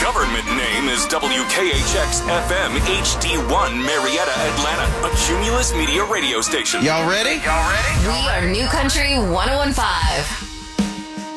government name is WKHX-FM HD1 Marietta, Atlanta, a Cumulus Media radio station. Y'all ready? We are New Country 101.5.